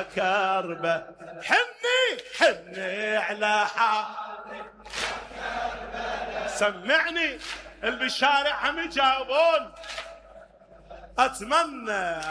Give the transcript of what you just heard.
يا كربة حني على حالي سمعني. اللي بالشارع هم يجاوبون. أتمنى